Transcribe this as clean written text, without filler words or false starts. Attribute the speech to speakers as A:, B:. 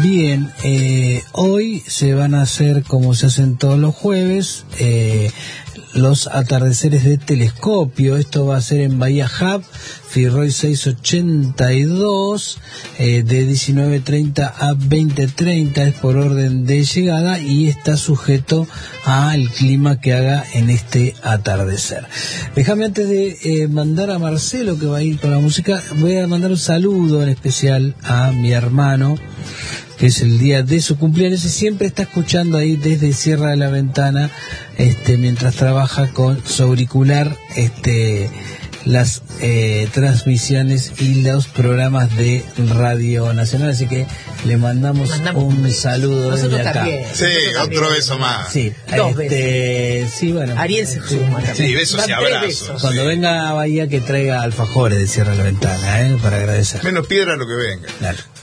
A: Bien, hoy se van a hacer, como se hacen todos los jueves, los atardeceres de telescopio. Esto va a ser en Bahía Hub, Firroy 682, de 19:30 a 20:30, es por orden de llegada y está sujeto al clima que haga en este atardecer. Déjame, antes de mandar a Marcelo, que va a ir con la música, voy a mandar un saludo en especial a mi hermano, que es el día de su cumpleaños y siempre está escuchando ahí desde Sierra de la Ventana, mientras trabaja con su auricular, las transmisiones y los programas de Radio Nacional, así que le mandamos un saludo desde acá.
B: También, sí, otro beso más.
A: Sí,
C: dos besos.
A: Sí, bueno.
C: Ariel se suma también.
B: Sí, besos y abrazos.
A: Cuando venga a Bahía, que traiga alfajores de Sierra de la Ventana, para agradecer.
B: Menos piedra lo que venga.
A: Claro.